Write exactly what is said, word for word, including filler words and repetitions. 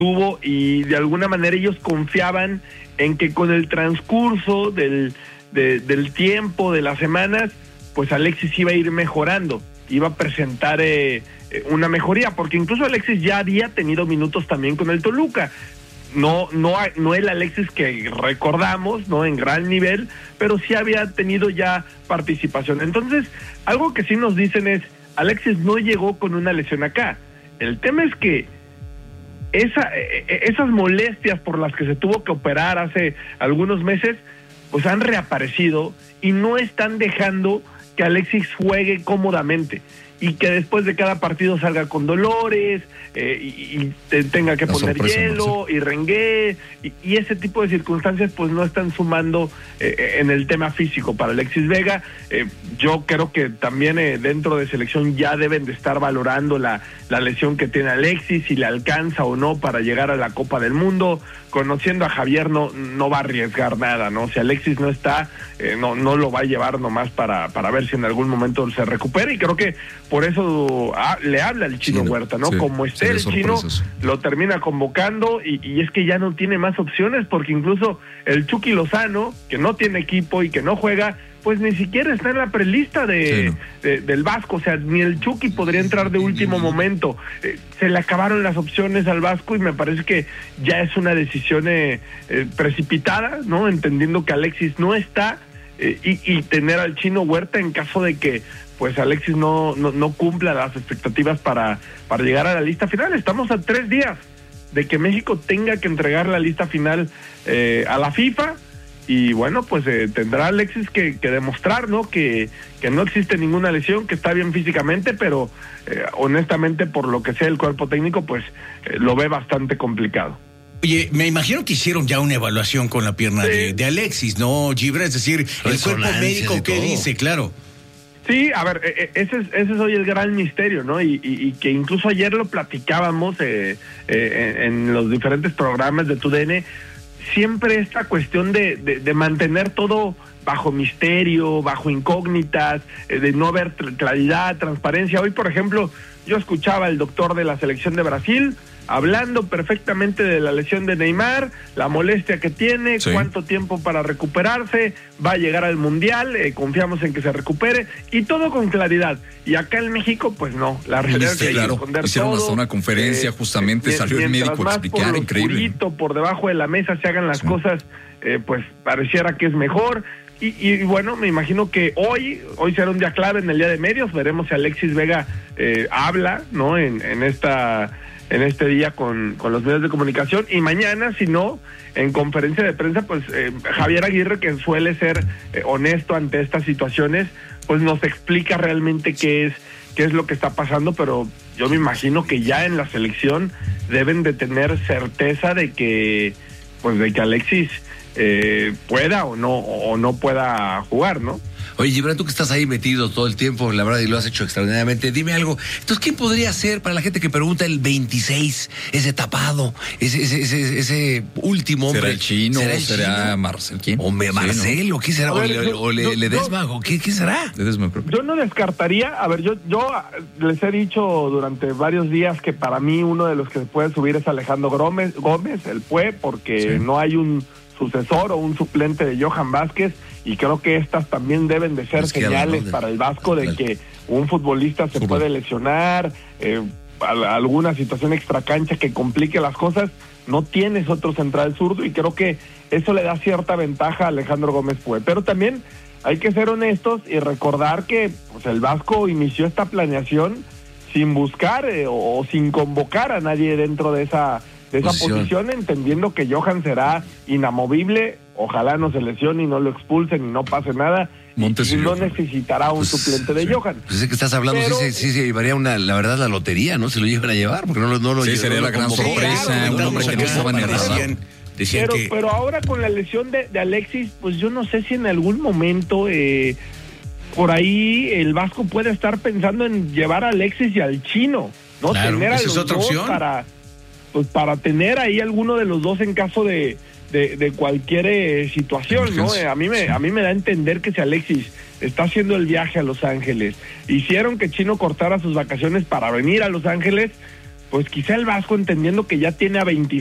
tuvo, y de alguna manera ellos confiaban en que con el transcurso del, de, del tiempo, de las semanas, pues Alexis iba a ir mejorando, iba a presentar eh, una mejoría, porque incluso Alexis ya había tenido minutos también con el Toluca. No, no, no el Alexis que recordamos, no en gran nivel, pero sí había tenido ya participación. Entonces, algo que sí nos dicen es, Alexis no llegó con una lesión acá. El tema es que esa, esas molestias por las que se tuvo que operar hace algunos meses, pues han reaparecido y no están dejando que Alexis juegue cómodamente y que después de cada partido salga con dolores eh, y, y te, tenga que La poner hielo, ¿no? y rengue y, y ese tipo de circunstancias pues no están sumando eh, en el tema físico para Alexis Vega. Eh, yo creo que también eh, dentro de selección ya deben de estar valorando la, la lesión que tiene Alexis, si le alcanza o no para llegar a la Copa del Mundo. Conociendo a Javier no, no va a arriesgar nada, ¿no? Si Alexis no está, eh, no, no lo va a llevar nomás para, para ver si en algún momento se recupera, y creo que por eso ah, le habla el Chino sí, Huerta, ¿no? Sí, Como esté el Chino, lo termina convocando y, y es que ya no tiene más opciones, porque incluso el Chucky Lozano, que no tiene equipo y que no juega, pues ni siquiera está en la prelista de, sí, no. de del Vasco, o sea, ni el Chucky podría entrar de último momento. Eh, se le acabaron las opciones al Vasco y me parece que ya es una decisión eh, eh, precipitada, ¿no? Entendiendo que Alexis no está eh, y, y tener al Chino Huerta en caso de que pues Alexis no, no, no cumpla las expectativas para, para llegar a la lista final. Estamos a tres días de que México tenga que entregar la lista final eh, a la FIFA. Y bueno, pues eh, tendrá Alexis que, que demostrar, ¿no? Que, que no existe ninguna lesión, que está bien físicamente, pero eh, honestamente, por lo que sea el cuerpo técnico, pues eh, lo ve bastante complicado. Oye, me imagino que hicieron ya una evaluación con la pierna sí. de, de Alexis, ¿no, Gibra? Es decir, el cuerpo médico, ¿qué dice? Claro. Sí, a ver, ese es, ese es hoy el gran misterio, ¿no? Y, y, y que incluso ayer lo platicábamos eh, eh, en los diferentes programas de TUDN. Siempre esta cuestión de, de, de mantener todo bajo misterio, bajo incógnitas, eh, de no haber claridad, transparencia. Hoy, por ejemplo, yo escuchaba al doctor de la selección de Brasil hablando perfectamente de la lesión de Neymar, la molestia que tiene, sí. cuánto tiempo para recuperarse, va a llegar al Mundial, eh, confiamos en que se recupere, y todo con claridad. Y acá en México, pues no, la realidad sí, es que claro. hay que esconder Hicieron todo. hasta una conferencia, eh, justamente eh, salió el médico a explicar, por increíble. Oscurito, por debajo de la mesa se hagan las sí. cosas, eh, pues pareciera que es mejor. Y, y bueno, me imagino que hoy, hoy será un día clave en el día de medios, veremos si Alexis Vega eh, habla, ¿no? En, en esta... en este día con, con los medios de comunicación, y mañana, si no, en conferencia de prensa, pues eh, Javier Aguirre, que suele ser eh, honesto ante estas situaciones, pues nos explica realmente qué es, qué es lo que está pasando, pero yo me imagino que ya en la selección deben de tener certeza de que, pues de que Alexis eh, pueda o no, o no pueda jugar, ¿no? Oye, Gibran, tú que estás ahí metido todo el tiempo, la verdad, y lo has hecho extraordinariamente, dime algo. Entonces, ¿qué podría ser para la gente que pregunta el veintiséis, ese tapado, ese ese ese, ese último hombre? ¿Será el Chino? ¿Será, el ¿Será chino? Marcel? ¿Quién? ¿O me, Marcel? Sí, ¿no? ¿O qué será? Ver, ¿O, le, yo, o le, yo, Ledesma? ¿O qué, qué será? Ledesma, yo no descartaría, a ver, yo, yo les he dicho durante varios días que para mí uno de los que se puede subir es Alejandro Gómez, Gómez el Pue, porque sí. no hay un sucesor o un suplente de Johan Vázquez, y creo que estas también deben de ser señales para el Vasco de que un futbolista se puede lesionar, eh, alguna situación extracancha que complique las cosas. No tienes otro central zurdo, y creo que eso le da cierta ventaja a Alejandro Gómez Pue. Pero también hay que ser honestos y recordar que pues, el Vasco inició esta planeación sin buscar eh, o, o sin convocar a nadie dentro de esa de esa posición. posición, entendiendo que Johan será inamovible, ojalá no se lesione y no lo expulsen y no pase nada, Montes y no necesitará un pues, suplente de Johan. Pues es que estás hablando, pero, sí, sí, sí, llevaría una, la verdad, la lotería, ¿no? Se lo llevan a llevar, porque no, no, no lo sí, llevan. sería no la gran sorpresa, claro, un hombre que no estaba ni decían, decían pero, que... pero ahora con la lesión de, de Alexis, pues yo no sé si en algún momento... Eh, por ahí el Vasco puede estar pensando en llevar a Alexis y al Chino, ¿no? Claro, tener a esa los es otra dos opción. para... pues para tener ahí alguno de los dos en caso de, de, de cualquier eh, situación, ¿no? Eh, a mí me a mí me da a entender que si Alexis está haciendo el viaje a Los Ángeles, hicieron que Chino cortara sus vacaciones para venir a Los Ángeles, pues quizá el Vasco, entendiendo que ya tiene a veintiséis